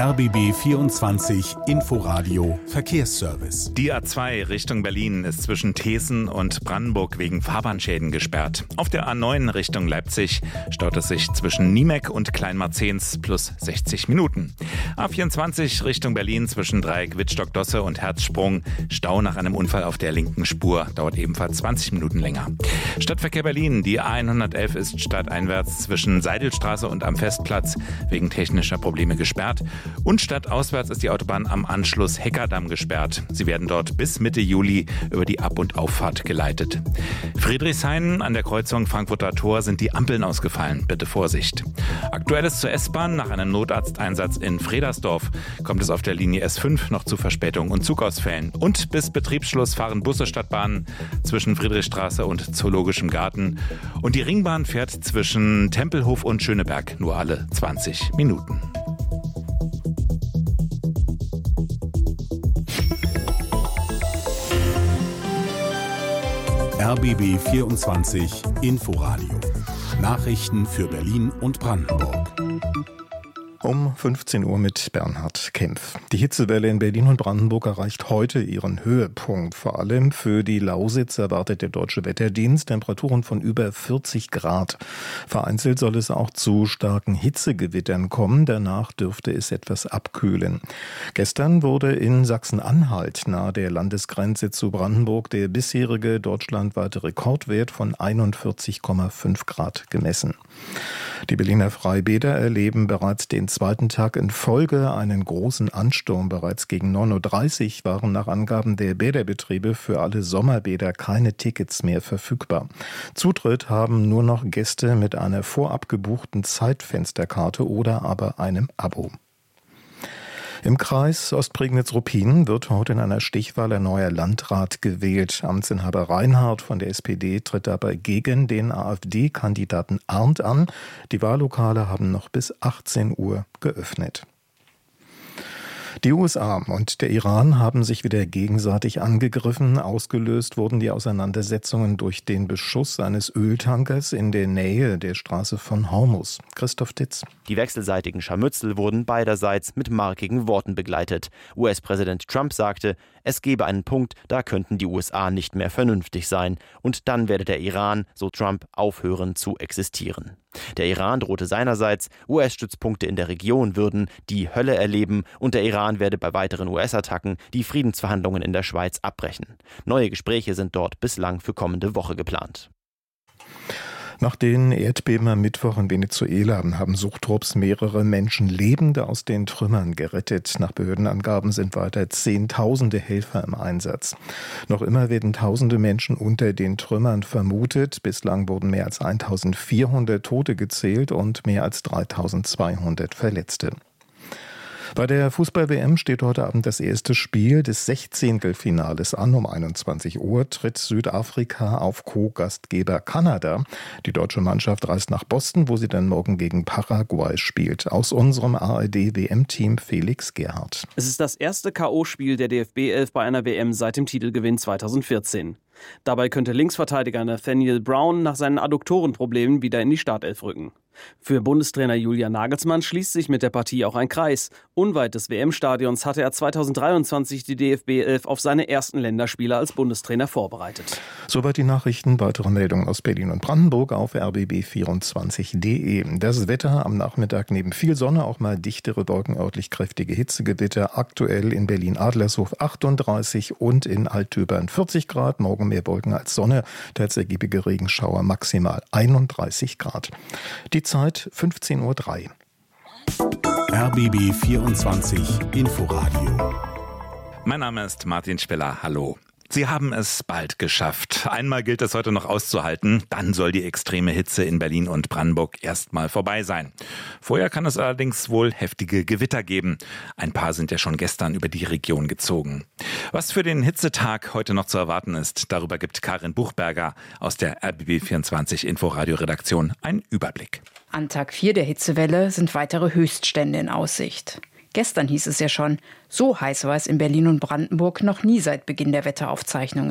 RBB 24 Inforadio Verkehrsservice. Die A2 Richtung Berlin ist zwischen Thesen und Brandenburg wegen Fahrbahnschäden gesperrt. Auf der A9 Richtung Leipzig staut es sich zwischen Niemek und Kleinmarzens plus 60 Minuten. A24 Richtung Berlin zwischen Dreieck Wittstock-Dosse und Herzsprung. Stau nach einem Unfall auf der linken Spur. Dauert ebenfalls 20 Minuten länger. Stadtverkehr Berlin. Die A111 ist stadteinwärts zwischen Seidelstraße und am Festplatz wegen technischer Probleme gesperrt. Und stadtauswärts ist die Autobahn am Anschluss Heckerdamm gesperrt. Sie werden dort bis Mitte Juli über die Ab- und Auffahrt geleitet. Friedrichshain an der Kreuzung Frankfurter Tor sind die Ampeln ausgefallen. Bitte Vorsicht. Aktuelles zur S-Bahn. Nach einem Notarzteinsatz in Fredersdorf kommt es auf der Linie S5 noch zu Verspätungen und Zugausfällen. Und bis Betriebsschluss fahren Busse Stadtbahnen zwischen Friedrichstraße und Zoologischem Garten. Und die Ringbahn fährt zwischen Tempelhof und Schöneberg nur alle 20 Minuten. RBB 24 Inforadio. Nachrichten für Berlin und Brandenburg. Um 15 Uhr mit Bernhard Kempf. Die Hitzewelle in Berlin und Brandenburg erreicht heute ihren Höhepunkt. Vor allem für die Lausitz erwartet der Deutsche Wetterdienst Temperaturen von über 40 Grad. Vereinzelt soll es auch zu starken Hitzegewittern kommen. Danach dürfte es etwas abkühlen. Gestern wurde in Sachsen-Anhalt nahe der Landesgrenze zu Brandenburg der bisherige deutschlandweite Rekordwert von 41,5 Grad gemessen. Die Berliner Freibäder erleben bereits den zweiten Tag in Folge einen großen Ansturm. Bereits gegen 9.30 Uhr waren nach Angaben der Bäderbetriebe für alle Sommerbäder keine Tickets mehr verfügbar. Zutritt haben nur noch Gäste mit einer vorab gebuchten Zeitfensterkarte oder aber einem Abo. Im Kreis Ostprignitz-Ruppin wird heute in einer Stichwahl ein neuer Landrat gewählt. Amtsinhaber Reinhardt von der SPD tritt dabei gegen den AfD-Kandidaten Arndt an. Die Wahllokale haben noch bis 18 Uhr geöffnet. Die USA und der Iran haben sich wieder gegenseitig angegriffen. Ausgelöst wurden die Auseinandersetzungen durch den Beschuss eines Öltankers in der Nähe der Straße von Hormuz. Christoph Ditz. Die wechselseitigen Scharmützel wurden beiderseits mit markigen Worten begleitet. US-Präsident Trump sagte, es gebe einen Punkt, da könnten die USA nicht mehr vernünftig sein. Und dann werde der Iran, so Trump, aufhören zu existieren. Der Iran drohte seinerseits, US-Stützpunkte in der Region würden die Hölle erleben und der Iran werde bei weiteren US-Attacken die Friedensverhandlungen in der Schweiz abbrechen. Neue Gespräche sind dort bislang für kommende Woche geplant. Nach den Erdbeben am Mittwoch in Venezuela haben Suchtrupps mehrere Menschen Lebende aus den Trümmern gerettet. Nach Behördenangaben sind weiter Zehntausende Helfer im Einsatz. Noch immer werden Tausende Menschen unter den Trümmern vermutet. Bislang wurden mehr als 1400 Tote gezählt und mehr als 3200 Verletzte. Bei der Fußball-WM steht heute Abend das erste Spiel des 16. an. Um 21 Uhr tritt Südafrika auf Co-Gastgeber Kanada. Die deutsche Mannschaft reist nach Boston, wo sie dann morgen gegen Paraguay spielt. Aus unserem ARD-WM-Team Felix Gerhardt. Es ist das erste K.O.-Spiel der DFB 11 bei einer WM seit dem Titelgewinn 2014. Dabei könnte Linksverteidiger Nathaniel Brown nach seinen Adduktorenproblemen wieder in die Startelf rücken. Für Bundestrainer Julian Nagelsmann schließt sich mit der Partie auch ein Kreis. Unweit des WM-Stadions hatte er 2023 die DFB 11 auf seine ersten Länderspiele als Bundestrainer vorbereitet. Soweit die Nachrichten. Weitere Meldungen aus Berlin und Brandenburg auf rbb24.de. Das Wetter am Nachmittag neben viel Sonne auch mal dichtere Wolken, örtlich kräftige Hitzegewitter. Aktuell in Berlin-Adlershof 38 und in Altdöbern 40 Grad. Morgen mehr Wolken als Sonne. Teils ergiebige Regenschauer, maximal 31 Grad. Die Zeit 15.03 Uhr. RBB 24 Inforadio. Mein Name ist Martin Speller. Hallo. Sie haben es bald geschafft. Einmal gilt es heute noch auszuhalten, dann soll die extreme Hitze in Berlin und Brandenburg erstmal vorbei sein. Vorher kann es allerdings wohl heftige Gewitter geben. Ein paar sind ja schon gestern über die Region gezogen. Was für den Hitzetag heute noch zu erwarten ist, darüber gibt Karin Buchberger aus der RBB24 Inforadio-Redaktion einen Überblick. An Tag 4 der Hitzewelle sind weitere Höchststände in Aussicht. Gestern hieß es ja schon, so heiß war es in Berlin und Brandenburg noch nie seit Beginn der Wetteraufzeichnungen.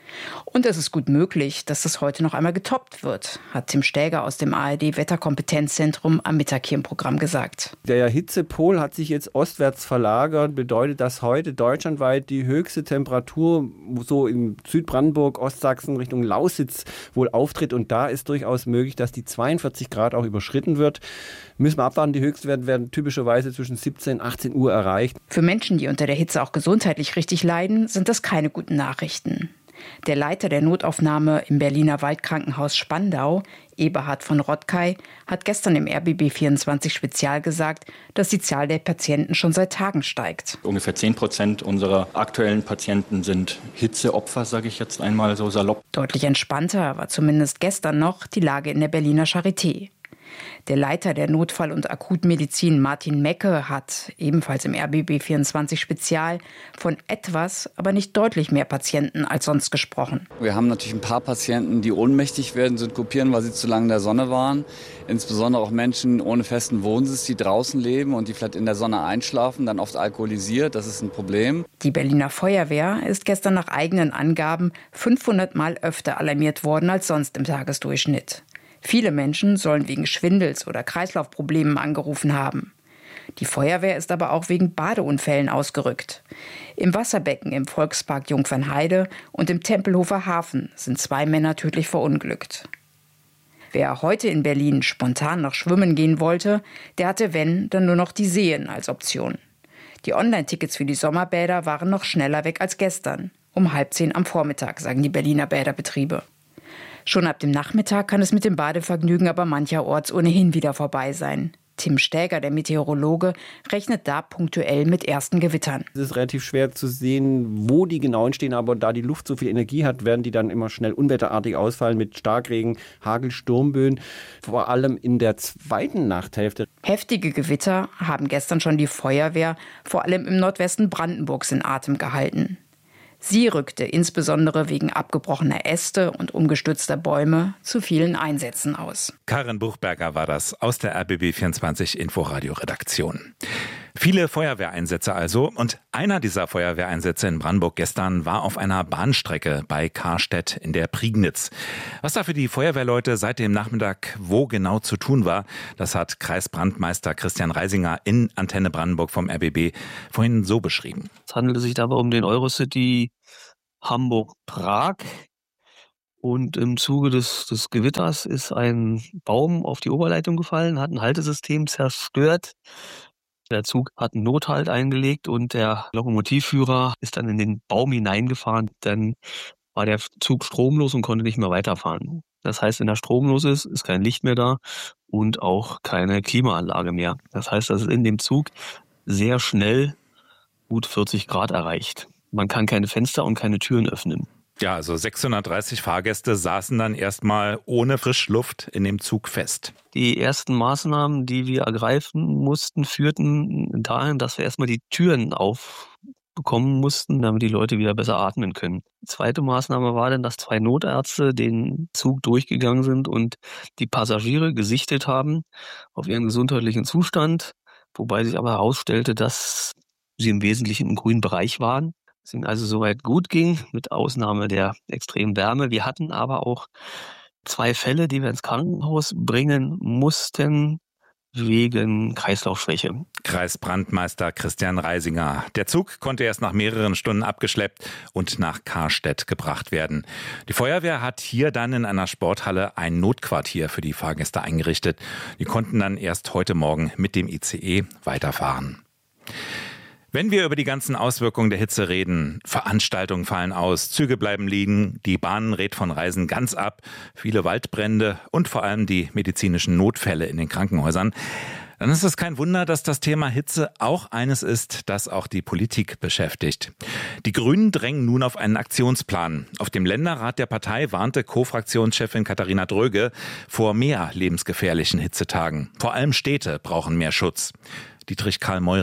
Und es ist gut möglich, dass das heute noch einmal getoppt wird, hat Tim Stäger aus dem ARD-Wetterkompetenzzentrum am Mittag hier im Programm gesagt. Der Hitzepol hat sich jetzt ostwärts verlagert, bedeutet, dass heute deutschlandweit die höchste Temperatur so in Südbrandenburg, Ostsachsen Richtung Lausitz wohl auftritt. Und da ist durchaus möglich, dass die 42 Grad auch überschritten wird. Müssen wir abwarten, die Höchstwerte werden typischerweise zwischen 17 und 18 Uhr erreicht. Für Menschen, die unter der Hitze auch gesundheitlich richtig leiden, sind das keine guten Nachrichten. Der Leiter der Notaufnahme im Berliner Waldkrankenhaus Spandau, Eberhard von Rottkay, hat gestern im RBB 24 Spezial gesagt, dass die Zahl der Patienten schon seit Tagen steigt. Ungefähr 10% unserer aktuellen Patienten sind Hitzeopfer, sage ich jetzt einmal so salopp. Deutlich entspannter war zumindest gestern noch die Lage in der Berliner Charité. Der Leiter der Notfall- und Akutmedizin Martin Mecke hat ebenfalls im RBB 24 Spezial von etwas, aber nicht deutlich mehr Patienten als sonst gesprochen. Wir haben natürlich ein paar Patienten, die ohnmächtig werden, synkopieren, weil sie zu lange in der Sonne waren. Insbesondere auch Menschen ohne festen Wohnsitz, die draußen leben und die vielleicht in der Sonne einschlafen, dann oft alkoholisiert. Das ist ein Problem. Die Berliner Feuerwehr ist gestern nach eigenen Angaben 500 Mal öfter alarmiert worden als sonst im Tagesdurchschnitt. Viele Menschen sollen wegen Schwindels oder Kreislaufproblemen angerufen haben. Die Feuerwehr ist aber auch wegen Badeunfällen ausgerückt. Im Wasserbecken im Volkspark Jungfernheide und im Tempelhofer Hafen sind 2 Männer tödlich verunglückt. Wer heute in Berlin spontan noch schwimmen gehen wollte, der hatte, wenn, dann nur noch die Seen als Option. Die Online-Tickets für die Sommerbäder waren noch schneller weg als gestern. Um 9:30 am Vormittag, sagen die Berliner Bäderbetriebe. Schon ab dem Nachmittag kann es mit dem Badevergnügen aber mancherorts ohnehin wieder vorbei sein. Tim Stäger, der Meteorologe, rechnet da punktuell mit ersten Gewittern. Es ist relativ schwer zu sehen, wo die genau entstehen, aber da die Luft so viel Energie hat, werden die dann immer schnell unwetterartig ausfallen mit Starkregen, Hagel, Sturmböen, vor allem in der zweiten Nachthälfte. Heftige Gewitter haben gestern schon die Feuerwehr vor allem im Nordwesten Brandenburgs in Atem gehalten. Sie rückte insbesondere wegen abgebrochener Äste und umgestürzter Bäume zu vielen Einsätzen aus. Karin Buchberger war das aus der RBB 24 Inforadio-Redaktion. Viele Feuerwehreinsätze also. Und einer dieser Feuerwehreinsätze in Brandenburg gestern war auf einer Bahnstrecke bei Karstedt in der Prignitz. Was da für die Feuerwehrleute seit dem Nachmittag wo genau zu tun war, das hat Kreisbrandmeister Christian Reisinger in Antenne Brandenburg vom RBB vorhin so beschrieben. Es handelte sich dabei um den Eurocity Hamburg-Prag. Und im Zuge des Gewitters ist ein Baum auf die Oberleitung gefallen, hat ein Haltesystem zerstört. Der Zug hat einen Nothalt eingelegt und der Lokomotivführer ist dann in den Baum hineingefahren. Dann war der Zug stromlos und konnte nicht mehr weiterfahren. Das heißt, wenn er stromlos ist kein Licht mehr da und auch keine Klimaanlage mehr. Das heißt, dass es in dem Zug sehr schnell gut 40 Grad erreicht. Man kann keine Fenster und keine Türen öffnen. Ja, also 630 Fahrgäste saßen dann erstmal ohne Frischluft in dem Zug fest. Die ersten Maßnahmen, die wir ergreifen mussten, führten dahin, dass wir erstmal die Türen aufbekommen mussten, damit die Leute wieder besser atmen können. Die zweite Maßnahme war dann, dass 2 Notärzte den Zug durchgegangen sind und die Passagiere gesichtet haben auf ihren gesundheitlichen Zustand, wobei sich aber herausstellte, dass sie im Wesentlichen im grünen Bereich waren. Es ihnen also soweit gut ging, mit Ausnahme der extremen Wärme. Wir hatten aber auch 2 Fälle, die wir ins Krankenhaus bringen mussten, wegen Kreislaufschwäche. Kreisbrandmeister Christian Reisinger. Der Zug konnte erst nach mehreren Stunden abgeschleppt und nach Karstedt gebracht werden. Die Feuerwehr hat hier dann in einer Sporthalle ein Notquartier für die Fahrgäste eingerichtet. Die konnten dann erst heute Morgen mit dem ICE weiterfahren. Wenn wir über die ganzen Auswirkungen der Hitze reden, Veranstaltungen fallen aus, Züge bleiben liegen, die Bahn rät von Reisen ganz ab, viele Waldbrände und vor allem die medizinischen Notfälle in den Krankenhäusern, dann ist es kein Wunder, dass das Thema Hitze auch eines ist, das auch die Politik beschäftigt. Die Grünen drängen nun auf einen Aktionsplan. Auf dem Länderrat der Partei warnte Co-Fraktionschefin Katharina Dröge vor mehr lebensgefährlichen Hitzetagen. Vor allem Städte brauchen mehr Schutz. Dietrich Karl Meurer.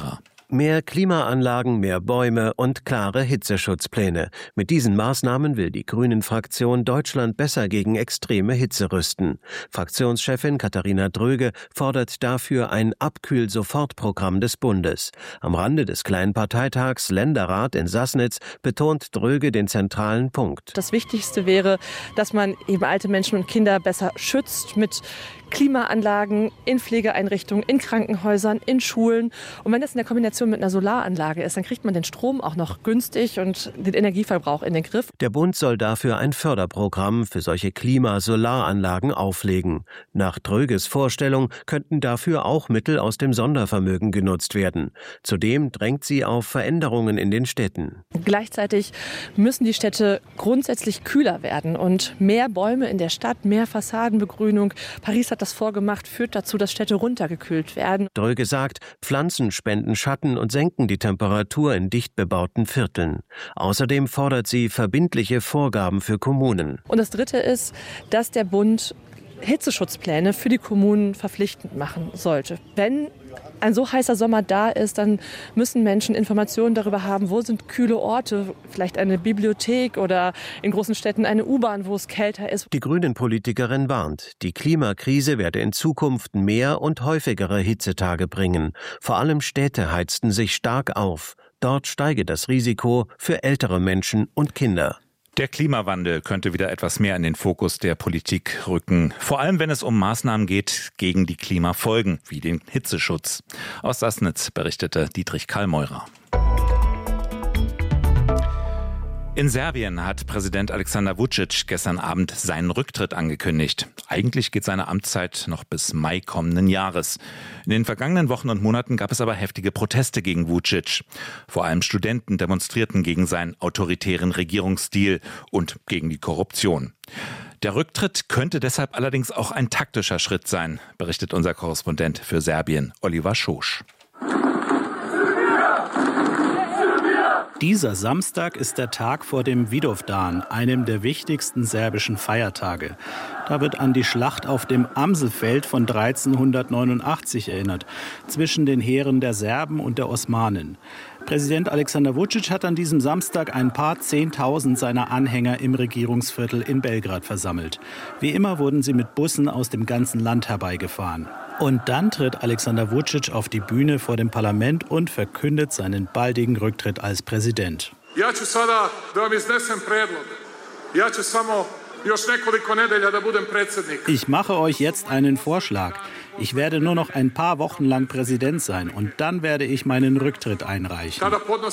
Mehr Klimaanlagen, mehr Bäume und klare Hitzeschutzpläne. Mit diesen Maßnahmen will die Grünen-Fraktion Deutschland besser gegen extreme Hitze rüsten. Fraktionschefin Katharina Dröge fordert dafür ein Abkühl-Sofortprogramm des Bundes. Am Rande des kleinen Parteitags Länderrat in Sassnitz betont Dröge den zentralen Punkt. Das Wichtigste wäre, dass man eben alte Menschen und Kinder besser schützt mit Klimaanlagen in Pflegeeinrichtungen, in Krankenhäusern, in Schulen. Und wenn das in der Kombination mit einer Solaranlage ist, dann kriegt man den Strom auch noch günstig und den Energieverbrauch in den Griff. Der Bund soll dafür ein Förderprogramm für solche Klimasolaranlagen auflegen. Nach Dröges Vorstellung könnten dafür auch Mittel aus dem Sondervermögen genutzt werden. Zudem drängt sie auf Veränderungen in den Städten. Gleichzeitig müssen die Städte grundsätzlich kühler werden und mehr Bäume in der Stadt, mehr Fassadenbegrünung. Paris hat das vorgemacht, führt dazu, dass Städte runtergekühlt werden. Dröge sagt, Pflanzen spenden Schatten und senken die Temperatur in dicht bebauten Vierteln. Außerdem fordert sie verbindliche Vorgaben für Kommunen. Und das Dritte ist, dass der Bund Hitzeschutzpläne für die Kommunen verpflichtend machen sollte. Wenn ein so heißer Sommer da ist, dann müssen Menschen Informationen darüber haben, wo sind kühle Orte, vielleicht eine Bibliothek oder in großen Städten eine U-Bahn, wo es kälter ist. Die Grünen-Politikerin warnt, die Klimakrise werde in Zukunft mehr und häufigere Hitzetage bringen. Vor allem Städte heizten sich stark auf. Dort steige das Risiko für ältere Menschen und Kinder. Der Klimawandel könnte wieder etwas mehr in den Fokus der Politik rücken. Vor allem, wenn es um Maßnahmen geht gegen die Klimafolgen, wie den Hitzeschutz. Aus Sassnitz berichtete Dietrich Kallmeurer. In Serbien hat Präsident Aleksandar Vučić gestern Abend seinen Rücktritt angekündigt. Eigentlich geht seine Amtszeit noch bis Mai kommenden Jahres. In den vergangenen Wochen und Monaten gab es aber heftige Proteste gegen Vučić. Vor allem Studenten demonstrierten gegen seinen autoritären Regierungsstil und gegen die Korruption. Der Rücktritt könnte deshalb allerdings auch ein taktischer Schritt sein, berichtet unser Korrespondent für Serbien, Oliver Schosch. Dieser Samstag ist der Tag vor dem Vidovdan, einem der wichtigsten serbischen Feiertage. Da wird an die Schlacht auf dem Amselfeld von 1389 erinnert, zwischen den Heeren der Serben und der Osmanen. Präsident Aleksandar Vučić hat an diesem Samstag ein paar 10.000 seiner Anhänger im Regierungsviertel in Belgrad versammelt. Wie immer wurden sie mit Bussen aus dem ganzen Land herbeigefahren. Und dann tritt Aleksandar Vučić auf die Bühne vor dem Parlament und verkündet seinen baldigen Rücktritt als Präsident. Ich mache euch jetzt einen Vorschlag. Ich werde nur noch ein paar Wochen lang Präsident sein und dann werde ich meinen Rücktritt einreichen.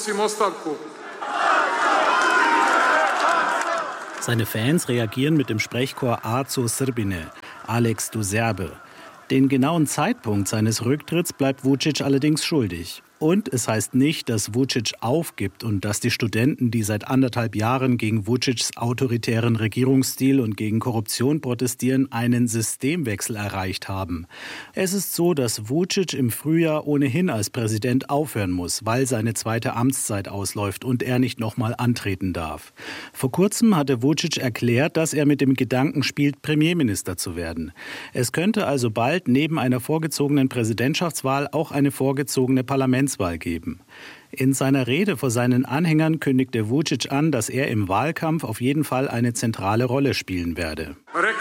Seine Fans reagieren mit dem Sprechchor Aco Srbine, Alex du Serbe. Den genauen Zeitpunkt seines Rücktritts bleibt Vučić allerdings schuldig. Und es heißt nicht, dass Vučić aufgibt und dass die Studenten, die seit 1,5 Jahren gegen Vučićs autoritären Regierungsstil und gegen Korruption protestieren, einen Systemwechsel erreicht haben. Es ist so, dass Vučić im Frühjahr ohnehin als Präsident aufhören muss, weil seine zweite Amtszeit ausläuft und er nicht nochmal antreten darf. Vor kurzem hatte Vučić erklärt, dass er mit dem Gedanken spielt, Premierminister zu werden. Es könnte also bald neben einer vorgezogenen Präsidentschaftswahl auch eine vorgezogene Parlamentswahl geben. In seiner Rede vor seinen Anhängern kündigte Vučić an, dass er im Wahlkampf auf jeden Fall eine zentrale Rolle spielen werde.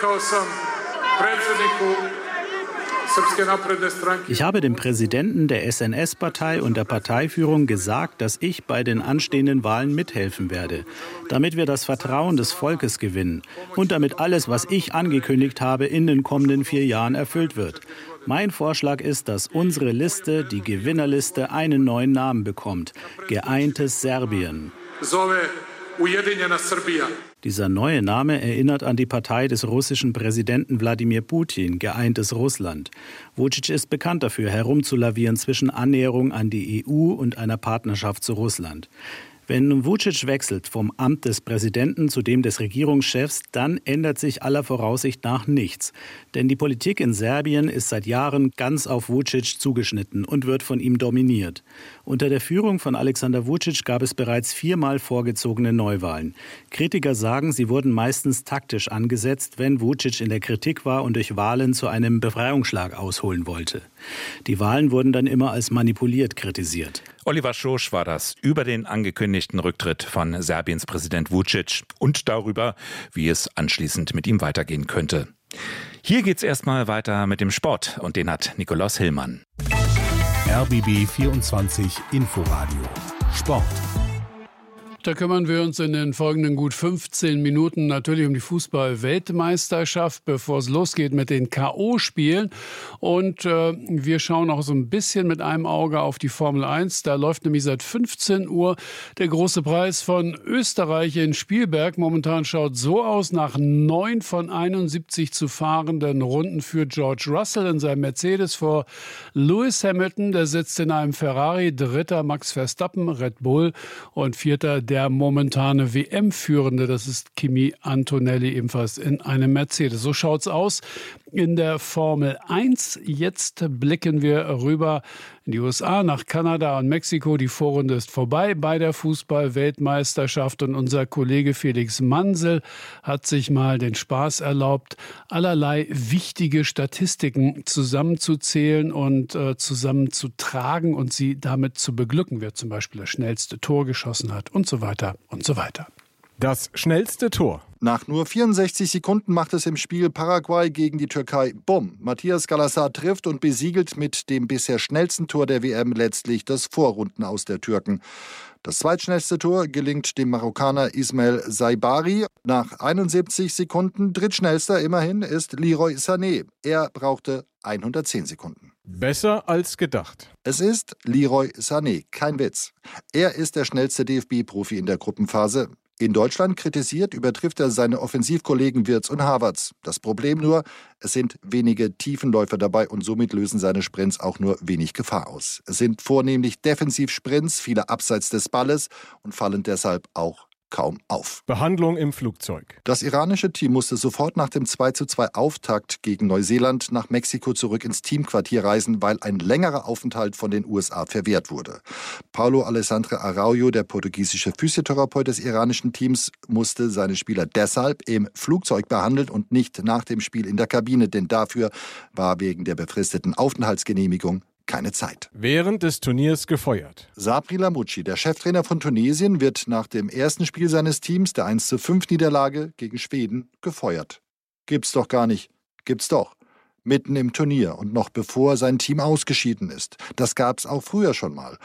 Ich habe dem Präsidenten der SNS-Partei und der Parteiführung gesagt, dass ich bei den anstehenden Wahlen mithelfen werde, damit wir das Vertrauen des Volkes gewinnen und damit alles, was ich angekündigt habe, in den kommenden 4 Jahren erfüllt wird. Mein Vorschlag ist, dass unsere Liste, die Gewinnerliste, einen neuen Namen bekommt: Geeintes Serbien. Dieser neue Name erinnert an die Partei des russischen Präsidenten Wladimir Putin, Geeintes Russland. Vučić ist bekannt dafür, herumzulavieren zwischen Annäherung an die EU und einer Partnerschaft zu Russland. Wenn Vučić wechselt vom Amt des Präsidenten zu dem des Regierungschefs, dann ändert sich aller Voraussicht nach nichts. Denn die Politik in Serbien ist seit Jahren ganz auf Vučić zugeschnitten und wird von ihm dominiert. Unter der Führung von Aleksandar Vučić gab es bereits 4-mal vorgezogene Neuwahlen. Kritiker sagen, sie wurden meistens taktisch angesetzt, wenn Vučić in der Kritik war und durch Wahlen zu einem Befreiungsschlag ausholen wollte. Die Wahlen wurden dann immer als manipuliert kritisiert. Oliver Schosch war das über den angekündigten Rücktritt von Serbiens Präsident Vučić und darüber, wie es anschließend mit ihm weitergehen könnte. Hier geht's erstmal weiter mit dem Sport und den hat Nikolaus Hillmann. RBB 24 Inforadio Sport. Da kümmern wir uns in den folgenden gut 15 Minuten natürlich um die Fußball-Weltmeisterschaft, bevor es losgeht mit den K.O.-Spielen. Und wir schauen auch so ein bisschen mit einem Auge auf die Formel 1. Da läuft nämlich seit 15 Uhr der große Preis von Österreich in Spielberg. Momentan schaut so aus: nach 9 von 71 zu fahrenden Runden führt George Russell in seinem Mercedes vor Lewis Hamilton. Der sitzt in einem Ferrari. Dritter Max Verstappen, Red Bull. Und vierter der momentane WM-Führende, das ist Kimi Antonelli, ebenfalls in einem Mercedes. So schaut's aus in der Formel 1. Jetzt blicken wir rüber in die USA, nach Kanada und Mexiko. Die Vorrunde ist vorbei bei der Fußball-Weltmeisterschaft und unser Kollege Felix Mansel hat sich mal den Spaß erlaubt, allerlei wichtige Statistiken zusammenzuzählen und zusammenzutragen und sie damit zu beglücken, wer zum Beispiel das schnellste Tor geschossen hat und so weiter und so weiter. Das schnellste Tor. Nach nur 64 Sekunden macht es im Spiel Paraguay gegen die Türkei Bumm. Matías Galazar trifft und besiegelt mit dem bisher schnellsten Tor der WM letztlich das Vorrundenaus der Türken. Das zweitschnellste Tor gelingt dem Marokkaner Ismail Saibari. Nach 71 Sekunden drittschnellster immerhin ist Leroy Sané. Er brauchte 110 Sekunden. Besser als gedacht. Es ist Leroy Sané, kein Witz. Er ist der schnellste DFB-Profi in der Gruppenphase. In Deutschland kritisiert, übertrifft er seine Offensivkollegen Wirtz und Havertz. Das Problem nur, es sind wenige Tiefenläufer dabei und somit lösen seine Sprints auch nur wenig Gefahr aus. Es sind vornehmlich Defensivsprints, viele abseits des Balles und fallen deshalb auch kaum auf. Behandlung im Flugzeug. Das iranische Team musste sofort nach dem 2:2 Auftakt gegen Neuseeland nach Mexiko zurück ins Teamquartier reisen, weil ein längerer Aufenthalt von den USA verwehrt wurde. Paulo Alessandro Araujo, der portugiesische Physiotherapeut des iranischen Teams, musste seine Spieler deshalb im Flugzeug behandeln und nicht nach dem Spiel in der Kabine, denn dafür war wegen der befristeten Aufenthaltsgenehmigung keine Zeit. Während des Turniers gefeuert. Sabri Lamouchi, der Cheftrainer von Tunesien, wird nach dem ersten Spiel seines Teams, der 1:5-Niederlage gegen Schweden, gefeuert. Gibt's doch gar nicht. Gibt's doch. Mitten im Turnier und noch bevor sein Team ausgeschieden ist. Das gab's auch früher schon mal.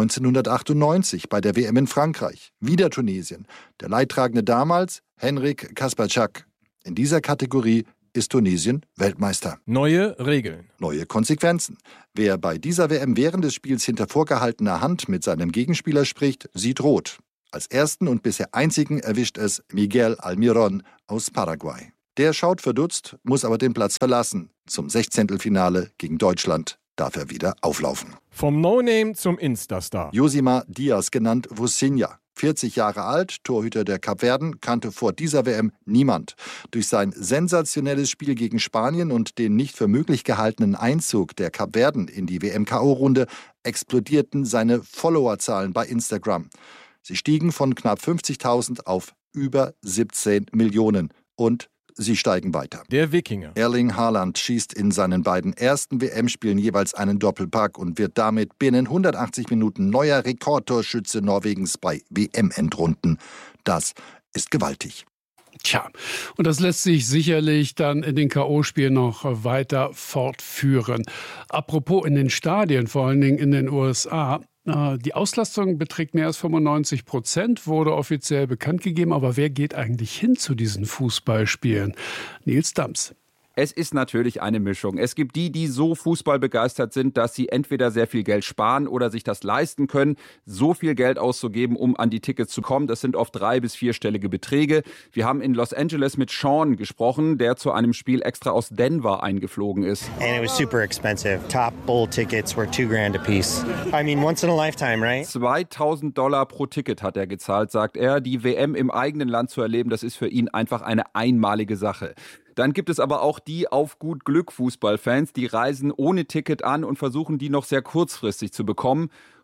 1998 bei der WM in Frankreich. Wieder Tunesien. Der Leidtragende damals, Henrik Kasperczak. In dieser Kategorie ist Tunesien Weltmeister. Neue Regeln. Neue Konsequenzen. Wer bei dieser WM während des Spiels hinter vorgehaltener Hand mit seinem Gegenspieler spricht, sieht rot. Als ersten und bisher einzigen erwischt es Miguel Almiron aus Paraguay. Der schaut verdutzt, muss aber den Platz verlassen. Zum 16. gegen Deutschland darf er wieder auflaufen. Vom No-Name zum Instastar. Josimar Diaz, genannt Vusinha. 40 Jahre alt, Torhüter der Kapverden, kannte vor dieser WM niemand. Durch sein sensationelles Spiel gegen Spanien und den nicht für möglich gehaltenen Einzug der Kapverden in die WM-KO-Runde explodierten seine Followerzahlen bei Instagram. Sie stiegen von knapp 50.000 auf über 17 Millionen und sie steigen weiter. Der Wikinger. Erling Haaland schießt in seinen beiden ersten WM-Spielen jeweils einen Doppelpack und wird damit binnen 180 Minuten neuer Rekordtorschütze Norwegens bei WM-Endrunden. Das ist gewaltig. Tja, und das lässt sich sicherlich dann in den K.O.-Spielen noch weiter fortführen. Apropos in den Stadien, vor allen Dingen in den USA. Die Auslastung beträgt mehr als 95%, wurde offiziell bekannt gegeben. Aber wer geht eigentlich hin zu diesen Fußballspielen? Nils Dams. Es ist natürlich eine Mischung. Es gibt die, die so fußballbegeistert sind, dass sie entweder sehr viel Geld sparen oder sich das leisten können, so viel Geld auszugeben, um an die Tickets zu kommen. Das sind oft 3- bis 4-stellige Beträge. Wir haben in Los Angeles mit Sean gesprochen, der zu einem Spiel extra aus Denver eingeflogen ist. And it was super expensive. Top bowl tickets were $2,000 a piece. I mean, once in a lifetime, right? $2.000 pro Ticket hat er gezahlt, sagt er. Die WM im eigenen Land zu erleben, das ist für ihn einfach eine einmalige Sache. Dann gibt es aber auch die auf gut Glück Fußballfans, die reisen ohne Ticket an und versuchen, die noch sehr kurzfristig zu bekommen.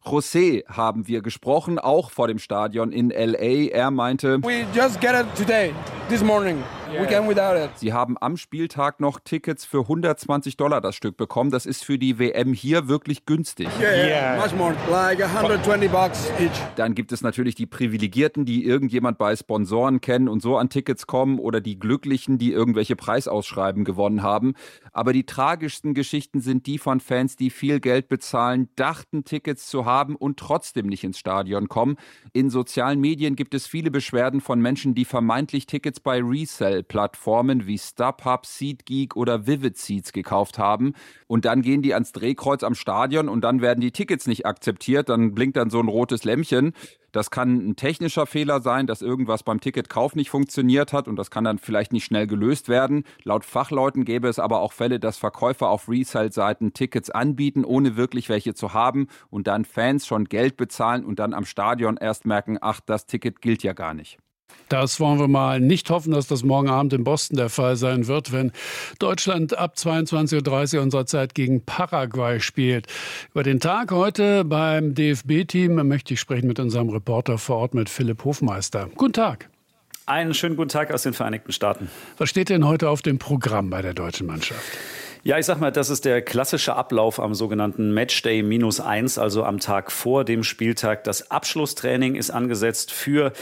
José haben wir gesprochen, auch vor dem Stadion in L.A. Er meinte, We just get it today, this morning. We can without it. Sie haben am Spieltag noch Tickets für $120 das Stück bekommen. Das ist für die WM hier wirklich günstig. Yeah, much more, like $120 each. Dann gibt es natürlich die Privilegierten, die irgendjemand bei Sponsoren kennen und so an Tickets kommen, oder die Glücklichen, die irgendwelche Preisausschreiben gewonnen haben. Aber die tragischsten Geschichten sind die von Fans, die viel Geld bezahlen, dachten Tickets zu haben und trotzdem nicht ins Stadion kommen. In sozialen Medien gibt es viele Beschwerden von Menschen, die vermeintlich Tickets bei Resell-Plattformen wie StubHub, SeatGeek oder Vivid Seats gekauft haben. Und dann gehen die ans Drehkreuz am Stadion und dann werden die Tickets nicht akzeptiert. Dann blinkt dann so ein rotes Lämpchen. Das kann ein technischer Fehler sein, dass irgendwas beim Ticketkauf nicht funktioniert hat und das kann dann vielleicht nicht schnell gelöst werden. Laut Fachleuten gäbe es aber auch Fälle, dass Verkäufer auf Resale-Seiten Tickets anbieten, ohne wirklich welche zu haben und dann Fans schon Geld bezahlen und dann am Stadion erst merken, ach, das Ticket gilt ja gar nicht. Das wollen wir mal nicht hoffen, dass das morgen Abend in Boston der Fall sein wird, wenn Deutschland ab 22:30 Uhr unserer Zeit gegen Paraguay spielt. Über den Tag heute beim DFB-Team möchte ich sprechen mit unserem Reporter vor Ort, mit Philipp Hofmeister. Guten Tag. Einen schönen guten Tag aus den Vereinigten Staaten. Was steht denn heute auf dem Programm bei der deutschen Mannschaft? Ja, ich sag mal, das ist der klassische Ablauf am sogenannten Matchday -1, also am Tag vor dem Spieltag. Das Abschlusstraining ist angesetzt für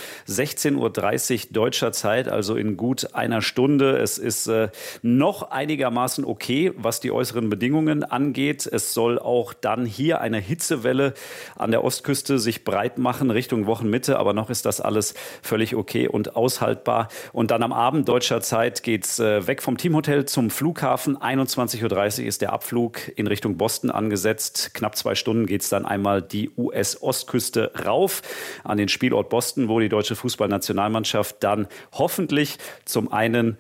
16:30 Uhr deutscher Zeit, also in gut einer Stunde. Es ist noch einigermaßen okay, was die äußeren Bedingungen angeht. Es soll auch dann hier eine Hitzewelle an der Ostküste sich breit machen Richtung Wochenmitte, aber noch ist das alles völlig okay und aushaltbar. Und dann am Abend deutscher Zeit geht's weg vom Teamhotel zum Flughafen. 21:30 Uhr ist der Abflug in Richtung Boston angesetzt. Knapp 2 Stunden geht es dann einmal die US-Ostküste rauf an den Spielort Boston, wo die deutsche Fußballnationalmannschaft dann hoffentlich zum einen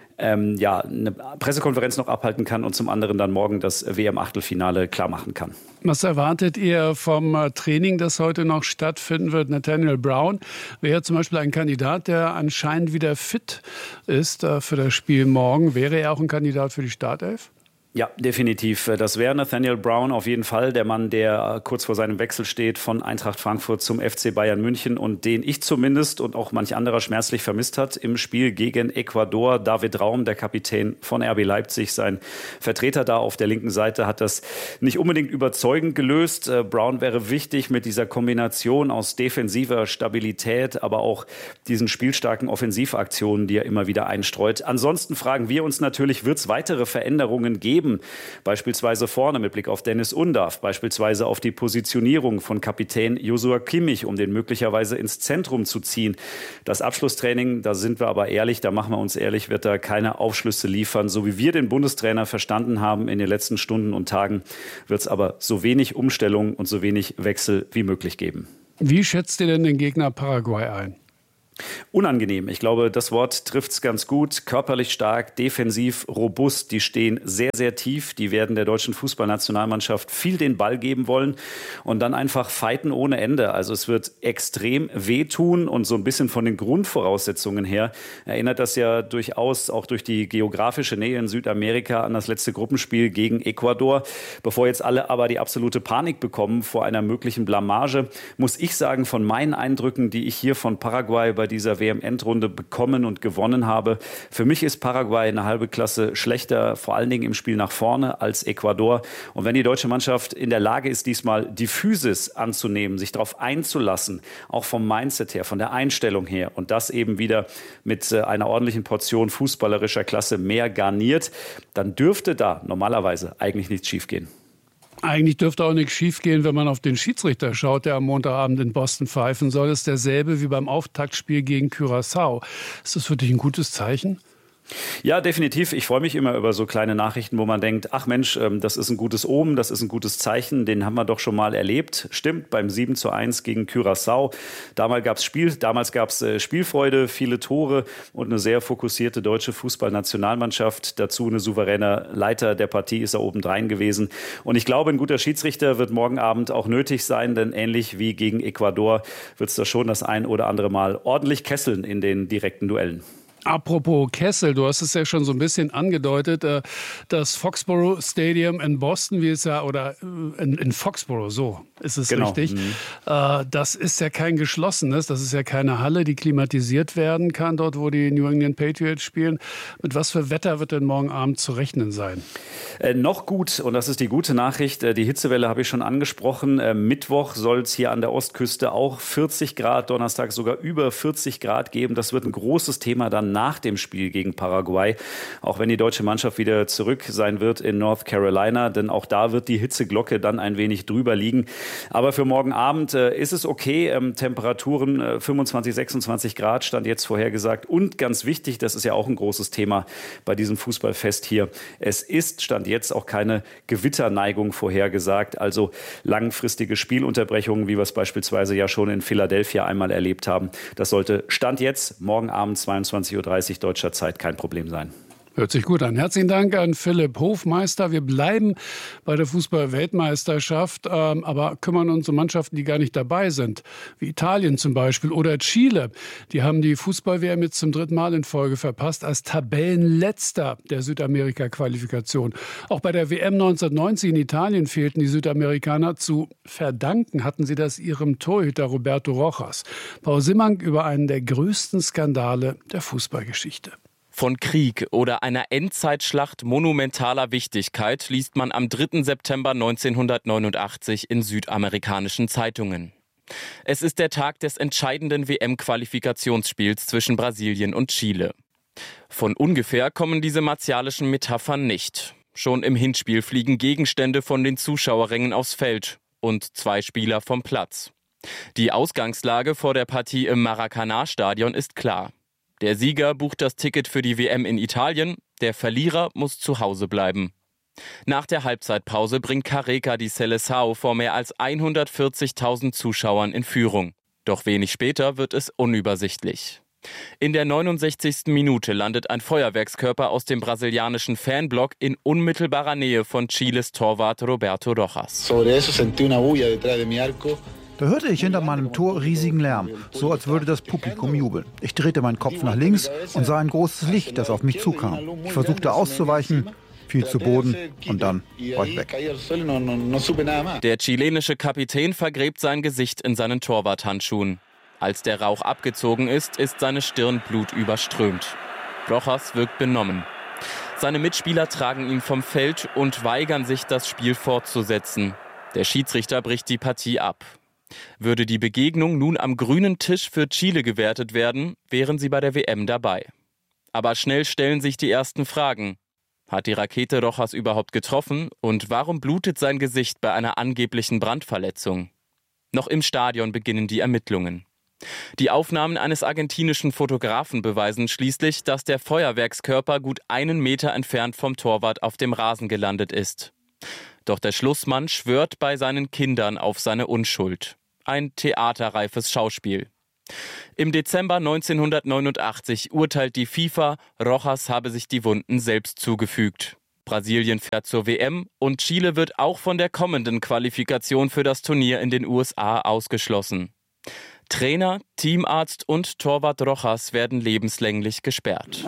eine Pressekonferenz noch abhalten kann und zum anderen dann morgen das WM-Achtelfinale klar machen kann. Was erwartet ihr vom Training, das heute noch stattfinden wird? Nathaniel Brown wäre zum Beispiel ein Kandidat, der anscheinend wieder fit ist für das Spiel morgen. Wäre er auch ein Kandidat für die Startelf? Ja, definitiv. Das wäre Nathaniel Brown auf jeden Fall, der Mann, der kurz vor seinem Wechsel steht von Eintracht Frankfurt zum FC Bayern München und den ich zumindest und auch manch anderer schmerzlich vermisst hat im Spiel gegen Ecuador. David Raum, der Kapitän von RB Leipzig, sein Vertreter da auf der linken Seite, hat das nicht unbedingt überzeugend gelöst. Brown wäre wichtig mit dieser Kombination aus defensiver Stabilität, aber auch diesen spielstarken Offensivaktionen, die er immer wieder einstreut. Ansonsten fragen wir uns natürlich, wird es weitere Veränderungen geben? Beispielsweise vorne mit Blick auf Dennis Undav, beispielsweise auf die Positionierung von Kapitän Joshua Kimmich, um den möglicherweise ins Zentrum zu ziehen. Das Abschlusstraining, da sind wir aber ehrlich, da machen wir uns ehrlich, wird da keine Aufschlüsse liefern. So wie wir den Bundestrainer verstanden haben in den letzten Stunden und Tagen, wird es aber so wenig Umstellung und so wenig Wechsel wie möglich geben. Wie schätzt ihr denn den Gegner Paraguay ein? Unangenehm. Ich glaube, das Wort trifft es ganz gut. Körperlich stark, defensiv, robust. Die stehen sehr, sehr tief. Die werden der deutschen Fußballnationalmannschaft viel den Ball geben wollen und dann einfach fighten ohne Ende. Also es wird extrem wehtun und so ein bisschen von den Grundvoraussetzungen her erinnert das ja durchaus auch durch die geografische Nähe in Südamerika an das letzte Gruppenspiel gegen Ecuador. Bevor jetzt alle aber die absolute Panik bekommen vor einer möglichen Blamage, muss ich sagen, von meinen Eindrücken, die ich hier von Paraguay bei dieser WM-Endrunde bekommen und gewonnen habe. Für mich ist Paraguay eine halbe Klasse schlechter, vor allen Dingen im Spiel nach vorne als Ecuador. Und wenn die deutsche Mannschaft in der Lage ist, diesmal die Physis anzunehmen, sich darauf einzulassen, auch vom Mindset her, von der Einstellung her und das eben wieder mit einer ordentlichen Portion fußballerischer Klasse mehr garniert, dann dürfte da normalerweise eigentlich nichts schiefgehen. Eigentlich dürfte auch nichts schiefgehen, wenn man auf den Schiedsrichter schaut, der am Montagabend in Boston pfeifen soll. Das ist derselbe wie beim Auftaktspiel gegen Curaçao. Ist das für dich ein gutes Zeichen? Ja, definitiv. Ich freue mich immer über so kleine Nachrichten, wo man denkt, ach Mensch, das ist ein gutes Omen, das ist ein gutes Zeichen, den haben wir doch schon mal erlebt. Stimmt, beim 7:1 gegen Curaçao. Damals gab es Spielfreude, viele Tore und eine sehr fokussierte deutsche Fußballnationalmannschaft. Dazu eine souveräne Leiter der Partie ist er obendrein gewesen. Und ich glaube, ein guter Schiedsrichter wird morgen Abend auch nötig sein, denn ähnlich wie gegen Ecuador wird es da schon das ein oder andere Mal ordentlich kesseln in den direkten Duellen. Apropos Kessel, du hast es ja schon so ein bisschen angedeutet, das Foxborough Stadium in Boston, in Foxborough, so ist es genau. Richtig. Das ist ja kein geschlossenes, das ist ja keine Halle, die klimatisiert werden kann, dort wo die New England Patriots spielen. Mit was für Wetter wird denn morgen Abend zu rechnen sein? Noch gut, und das ist die gute Nachricht, die Hitzewelle habe ich schon angesprochen. Mittwoch soll es hier an der Ostküste auch 40 Grad, Donnerstag sogar über 40 Grad geben. Das wird ein großes Thema dann nach dem Spiel gegen Paraguay, auch wenn die deutsche Mannschaft wieder zurück sein wird in North Carolina, denn auch da wird die Hitzeglocke dann ein wenig drüber liegen. Aber für morgen Abend ist es okay, Temperaturen 25, 26 Grad stand jetzt vorhergesagt und ganz wichtig, das ist ja auch ein großes Thema bei diesem Fußballfest hier, es ist stand jetzt auch keine Gewitterneigung vorhergesagt, also langfristige Spielunterbrechungen, wie wir es beispielsweise ja schon in Philadelphia einmal erlebt haben. Das sollte stand jetzt morgen Abend 22:30 Uhr deutscher Zeit kein Problem sein. Hört sich gut an. Herzlichen Dank an Philipp Hofmeister. Wir bleiben bei der Fußball-Weltmeisterschaft, aber kümmern uns um Mannschaften, die gar nicht dabei sind, wie Italien zum Beispiel oder Chile. Die haben die Fußball-WM jetzt zum 3. Mal in Folge verpasst, als Tabellenletzter der Südamerika-Qualifikation. Auch bei der WM 1990 in Italien fehlten die Südamerikaner. Zu verdanken hatten sie das ihrem Torhüter Roberto Rojas. Paul Simmank über einen der größten Skandale der Fußballgeschichte. Von Krieg oder einer Endzeitschlacht monumentaler Wichtigkeit liest man am 3. September 1989 in südamerikanischen Zeitungen. Es ist der Tag des entscheidenden WM-Qualifikationsspiels zwischen Brasilien und Chile. Von ungefähr kommen diese martialischen Metaphern nicht. Schon im Hinspiel fliegen Gegenstände von den Zuschauerrängen aufs Feld und 2 Spieler vom Platz. Die Ausgangslage vor der Partie im Maracanã-Stadion ist klar. Der Sieger bucht das Ticket für die WM in Italien, der Verlierer muss zu Hause bleiben. Nach der Halbzeitpause bringt Careca die Seleção vor mehr als 140.000 Zuschauern in Führung. Doch wenig später wird es unübersichtlich. In der 69. Minute landet ein Feuerwerkskörper aus dem brasilianischen Fanblock in unmittelbarer Nähe von Chiles Torwart Roberto Rojas. Da hörte ich hinter meinem Tor riesigen Lärm, so als würde das Publikum jubeln. Ich drehte meinen Kopf nach links und sah ein großes Licht, das auf mich zukam. Ich versuchte auszuweichen, fiel zu Boden und dann war ich weg. Der chilenische Kapitän vergräbt sein Gesicht in seinen Torwarthandschuhen. Als der Rauch abgezogen ist seine Stirn blutüberströmt. Rojas wirkt benommen. Seine Mitspieler tragen ihn vom Feld und weigern sich, das Spiel fortzusetzen. Der Schiedsrichter bricht die Partie ab. Würde die Begegnung nun am grünen Tisch für Chile gewertet werden, wären sie bei der WM dabei. Aber schnell stellen sich die ersten Fragen. Hat die Rakete Rojas überhaupt getroffen und warum blutet sein Gesicht bei einer angeblichen Brandverletzung? Noch im Stadion beginnen die Ermittlungen. Die Aufnahmen eines argentinischen Fotografen beweisen schließlich, dass der Feuerwerkskörper gut 1 Meter entfernt vom Torwart auf dem Rasen gelandet ist. Doch der Schlussmann schwört bei seinen Kindern auf seine Unschuld. Ein theaterreifes Schauspiel. Im Dezember 1989 urteilt die FIFA, Rojas habe sich die Wunden selbst zugefügt. Brasilien fährt zur WM und Chile wird auch von der kommenden Qualifikation für das Turnier in den USA ausgeschlossen. Trainer, Teamarzt und Torwart Rojas werden lebenslänglich gesperrt.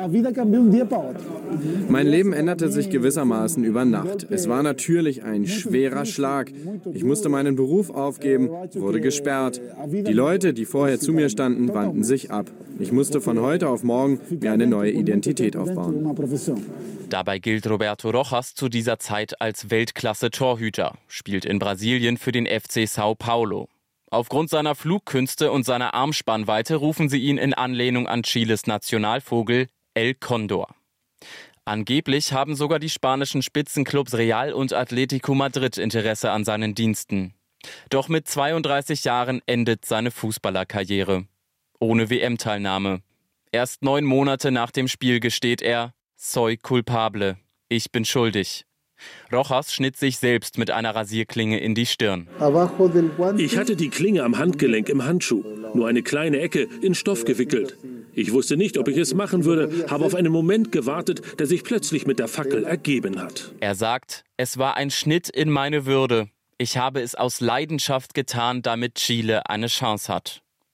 Mein Leben änderte sich gewissermaßen über Nacht. Es war natürlich ein schwerer Schlag. Ich musste meinen Beruf aufgeben, wurde gesperrt. Die Leute, die vorher zu mir standen, wandten sich ab. Ich musste von heute auf morgen mir eine neue Identität aufbauen. Dabei gilt Roberto Rojas zu dieser Zeit als Weltklasse-Torhüter, spielt in Brasilien für den FC São Paulo. Aufgrund seiner Flugkünste und seiner Armspannweite rufen sie ihn in Anlehnung an Chiles Nationalvogel El Condor. Angeblich haben sogar die spanischen Spitzenclubs Real und Atlético Madrid Interesse an seinen Diensten. Doch mit 32 Jahren endet seine Fußballerkarriere. Ohne WM-Teilnahme. Erst 9 Monate nach dem Spiel gesteht er: Soy culpable. Ich bin schuldig. Rojas schnitt sich selbst mit einer Rasierklinge in die Stirn. Ich hatte die Klinge am Handgelenk im Handschuh, nur eine kleine Ecke in Stoff gewickelt. Ich wusste nicht, ob ich es machen würde, habe auf einen Moment gewartet, der sich plötzlich mit der Fackel ergeben hat. Er sagt, es war ein Schnitt in meine Würde. Ich habe es aus Leidenschaft getan, damit Chile eine Chance hat.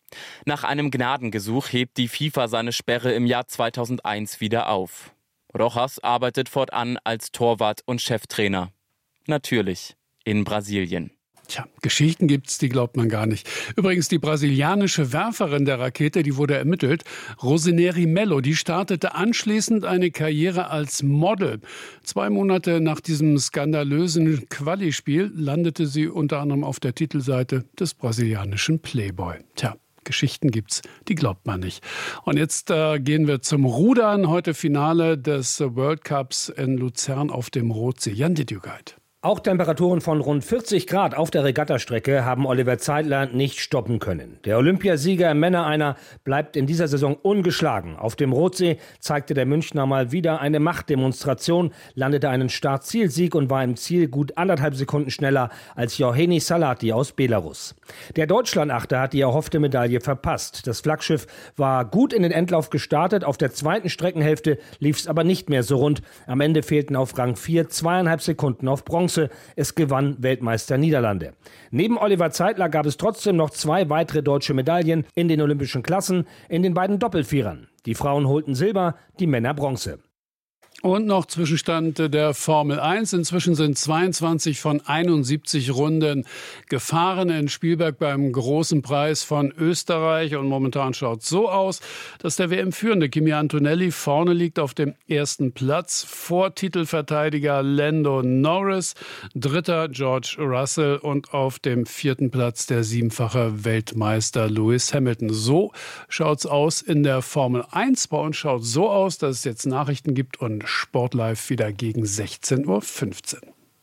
Nach einem Gnadengesuch hebt die FIFA seine Sperre im Jahr 2001 wieder auf. Rojas arbeitet fortan als Torwart und Cheftrainer. Natürlich in Brasilien. Tja, Geschichten gibt's, die glaubt man gar nicht. Übrigens, die brasilianische Werferin der Rakete, die wurde ermittelt, Rosineri Melo, die startete anschließend eine Karriere als Model. 2 Monate nach diesem skandalösen Quali-Spiel landete sie unter anderem auf der Titelseite des brasilianischen Playboy. Tja, Geschichten gibt's, die glaubt man nicht. Und jetzt gehen wir zum Rudern. Heute Finale des World Cups in Luzern auf dem Rotsee. Jan Dittjugeit. Auch Temperaturen von rund 40 Grad auf der Regattastrecke haben Oliver Zeitler nicht stoppen können. Der Olympiasieger im Männer-Einer bleibt in dieser Saison ungeschlagen. Auf dem Rotsee zeigte der Münchner mal wieder eine Machtdemonstration, landete einen Start-Ziel-Sieg und war im Ziel gut 1,5 Sekunden schneller als Johannes Salati aus Belarus. Der Deutschlandachter hat die erhoffte Medaille verpasst. Das Flaggschiff war gut in den Endlauf gestartet, auf der zweiten Streckenhälfte lief es aber nicht mehr so rund. Am Ende fehlten auf Rang 4 2,5 Sekunden auf Bronze. Es gewann Weltmeister Niederlande. Neben Oliver Zeitler gab es trotzdem noch 2 weitere deutsche Medaillen in den olympischen Klassen, in den beiden Doppelvierern. Die Frauen holten Silber, die Männer Bronze. Und noch Zwischenstand der Formel 1. Inzwischen sind 22 von 71 Runden gefahren in Spielberg beim Großen Preis von Österreich. Und momentan schaut es so aus, dass der WM-Führende Kimi Antonelli vorne liegt auf dem 1. Platz vor Titelverteidiger Lando Norris, 3. George Russell und auf dem 4. Platz der 7-fache Weltmeister Lewis Hamilton. So schaut es aus in der Formel 1. Bei uns schaut es so aus, dass es jetzt Nachrichten gibt und Sportlive wieder gegen 16:15 Uhr.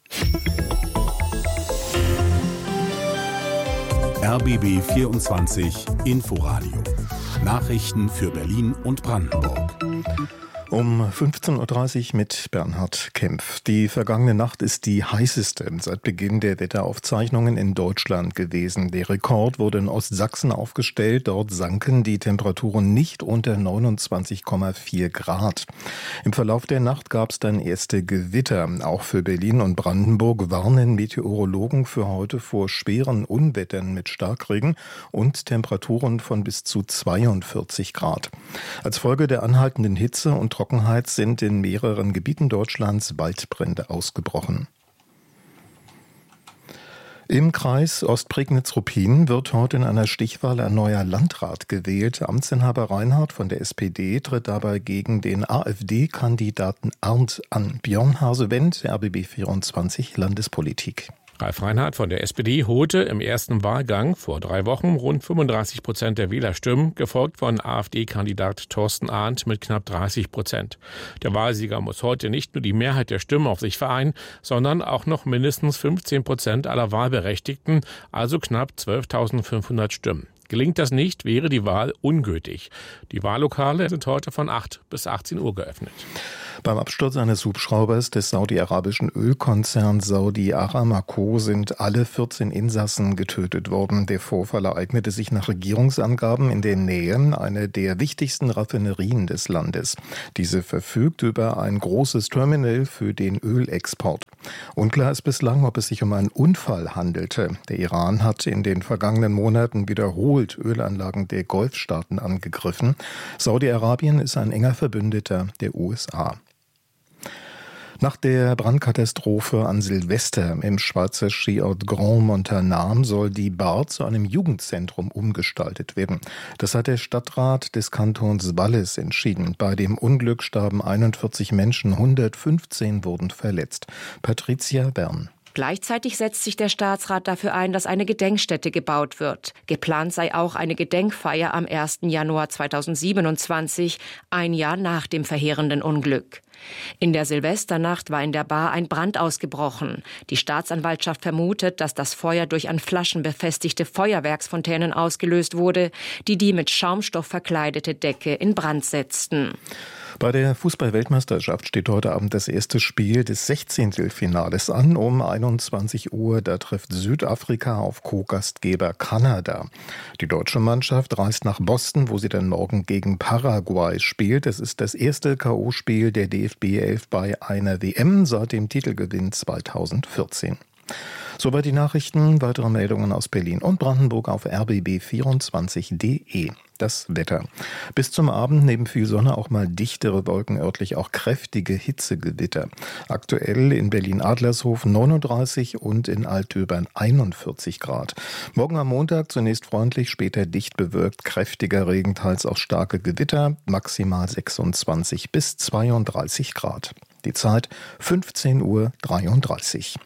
RBB 24 Inforadio. Nachrichten für Berlin und Brandenburg. Um 15.30 Uhr mit Bernhard Kempf. Die vergangene Nacht ist die heißeste seit Beginn der Wetteraufzeichnungen in Deutschland gewesen. Der Rekord wurde in Ostsachsen aufgestellt. Dort sanken die Temperaturen nicht unter 29,4 Grad. Im Verlauf der Nacht gab es dann erste Gewitter. Auch für Berlin und Brandenburg warnen Meteorologen für heute vor schweren Unwettern mit Starkregen und Temperaturen von bis zu 42 Grad. Als Folge der anhaltenden Hitze und Trockenheit sind in mehreren Gebieten Deutschlands Waldbrände ausgebrochen. Im Kreis Ostprignitz-Ruppin wird heute in einer Stichwahl ein neuer Landrat gewählt. Amtsinhaber Reinhardt von der SPD tritt dabei gegen den AfD-Kandidaten Arndt an. Björn Hase-Wendt, RBB 24 Landespolitik. Ralf Reinhardt von der SPD holte im ersten Wahlgang vor 3 Wochen rund 35% der Wählerstimmen, gefolgt von AfD-Kandidat Thorsten Arndt mit knapp 30%. Der Wahlsieger muss heute nicht nur die Mehrheit der Stimmen auf sich vereinen, sondern auch noch mindestens 15% aller Wahlberechtigten, also knapp 12.500 Stimmen. Gelingt das nicht, wäre die Wahl ungültig. Die Wahllokale sind heute von 8 bis 18 Uhr geöffnet. Beim Absturz eines Hubschraubers des saudi-arabischen Ölkonzerns Saudi Aramco sind alle 14 Insassen getötet worden. Der Vorfall ereignete sich nach Regierungsangaben in der Nähe einer der wichtigsten Raffinerien des Landes. Diese verfügt über ein großes Terminal für den Ölexport. Unklar ist bislang, ob es sich um einen Unfall handelte. Der Iran hat in den vergangenen Monaten wiederholt Ölanlagen der Golfstaaten angegriffen. Saudi-Arabien ist ein enger Verbündeter der USA. Nach der Brandkatastrophe an Silvester im Schweizer Skiort Grand Montanam soll die Bar zu einem Jugendzentrum umgestaltet werden. Das hat der Stadtrat des Kantons Wallis entschieden. Bei dem Unglück starben 41 Menschen, 115 wurden verletzt. Patricia Bern. Gleichzeitig setzt sich der Staatsrat dafür ein, dass eine Gedenkstätte gebaut wird. Geplant sei auch eine Gedenkfeier am 1. Januar 2027, ein Jahr nach dem verheerenden Unglück. In der Silvesternacht war in der Bar ein Brand ausgebrochen. Die Staatsanwaltschaft vermutet, dass das Feuer durch an Flaschen befestigte Feuerwerksfontänen ausgelöst wurde, die mit Schaumstoff verkleidete Decke in Brand setzten. Bei der Fußball-Weltmeisterschaft steht heute Abend das erste Spiel des 16. Finales an. Um 21 Uhr, da trifft Südafrika auf Co-Gastgeber Kanada. Die deutsche Mannschaft reist nach Boston, wo sie dann morgen gegen Paraguay spielt. Es ist das erste K.O.-Spiel der DFB 11 bei einer WM seit dem Titelgewinn 2014. Soweit die Nachrichten. Weitere Meldungen aus Berlin und Brandenburg auf rbb24.de. Das Wetter. Bis zum Abend neben viel Sonne auch mal dichtere Wolken, örtlich auch kräftige Hitzegewitter. Aktuell in Berlin-Adlershof 39 und in Altdöbern 41 Grad. Morgen am Montag zunächst freundlich, später dicht bewölkt, kräftiger Regen, teils auch starke Gewitter, maximal 26 bis 32 Grad. Die Zeit 15:33 Uhr.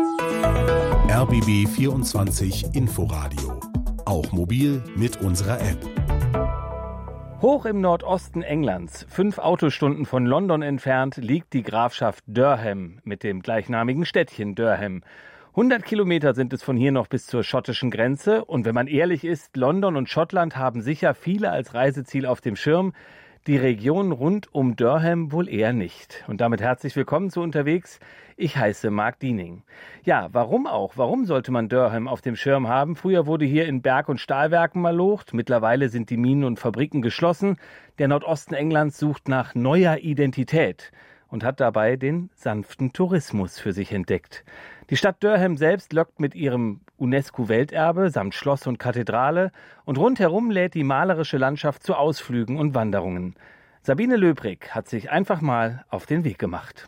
RBB 24 Inforadio. Auch mobil mit unserer App. Hoch im Nordosten Englands, 5 Autostunden von London entfernt, liegt die Grafschaft Durham mit dem gleichnamigen Städtchen Durham. 100 Kilometer sind es von hier noch bis zur schottischen Grenze. Und wenn man ehrlich ist, London und Schottland haben sicher viele als Reiseziel auf dem Schirm. Die Region rund um Durham wohl eher nicht. Und damit herzlich willkommen zu Unterwegs. Ich heiße Marc Diening. Ja, warum auch? Warum sollte man Durham auf dem Schirm haben? Früher wurde hier in Berg- und Stahlwerken malocht. Mittlerweile sind die Minen und Fabriken geschlossen. Der Nordosten Englands sucht nach neuer Identität und hat dabei den sanften Tourismus für sich entdeckt. Die Stadt Durham selbst lockt mit ihrem UNESCO-Welterbe samt Schloss und Kathedrale und rundherum lädt die malerische Landschaft zu Ausflügen und Wanderungen. Sabine Löbrig hat sich einfach mal auf den Weg gemacht.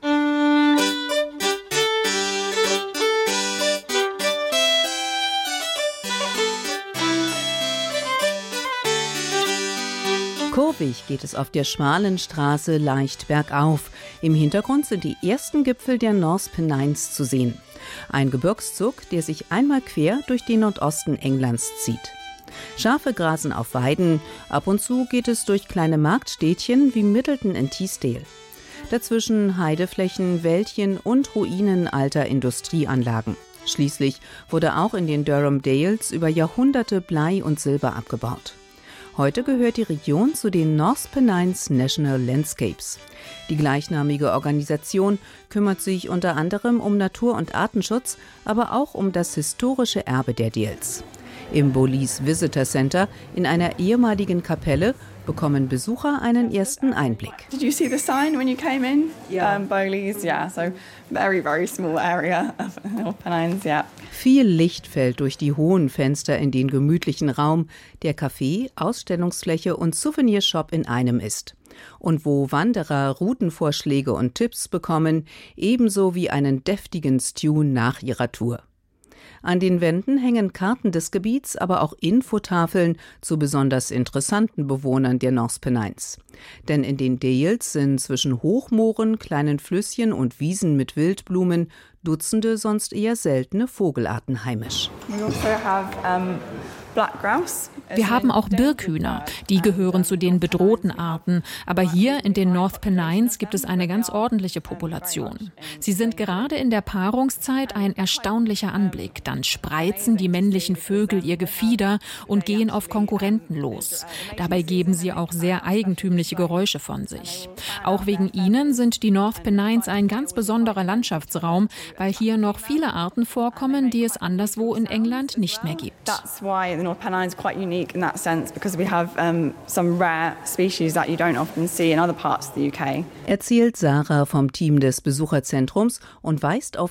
Kurvig geht es auf der schmalen Straße leicht bergauf. Im Hintergrund sind die ersten Gipfel der North Pennines zu sehen. Ein Gebirgszug, der sich einmal quer durch den Nordosten Englands zieht. Schafe grasen auf Weiden, ab und zu geht es durch kleine Marktstädtchen wie Middleton in Teesdale. Dazwischen Heideflächen, Wäldchen und Ruinen alter Industrieanlagen. Schließlich wurde auch in den Durham Dales über Jahrhunderte Blei und Silber abgebaut. Heute gehört die Region zu den North Pennines National Landscapes. Die gleichnamige Organisation kümmert sich unter anderem um Natur- und Artenschutz, aber auch um das historische Erbe der Dales. Im Bowlees Visitor Center, in einer ehemaligen Kapelle, bekommen Besucher einen ersten Einblick. Did you see the sign when you came in? Yeah. Bowlees, yeah. So very, very small area of North Pennines, yeah. Viel Licht fällt durch die hohen Fenster in den gemütlichen Raum, der Café, Ausstellungsfläche und Souvenirshop in einem ist. Und wo Wanderer Routenvorschläge und Tipps bekommen, ebenso wie einen deftigen Stew nach ihrer Tour. An den Wänden hängen Karten des Gebiets, aber auch Infotafeln zu besonders interessanten Bewohnern der North Pennines. Denn in den Dales sind zwischen Hochmooren, kleinen Flüsschen und Wiesen mit Wildblumen Dutzende sonst eher seltene Vogelarten heimisch. Wir haben auch Birkhühner, die gehören zu den bedrohten Arten. Aber hier in den North Pennines gibt es eine ganz ordentliche Population. Sie sind gerade in der Paarungszeit ein erstaunlicher Anblick. Dann spreizen die männlichen Vögel ihr Gefieder und gehen auf Konkurrenten los. Dabei geben sie auch sehr eigentümliche Geräusche von sich. Auch wegen ihnen sind die North Pennines ein ganz besonderer Landschaftsraum, weil hier noch viele Arten vorkommen, die es anderswo in England nicht mehr gibt. North Pennines is quite unique in that sense because we have some rare species that you don't often see in other parts of the UK. Erzählt Sarah vom Team des Besucherzentrums und weist auf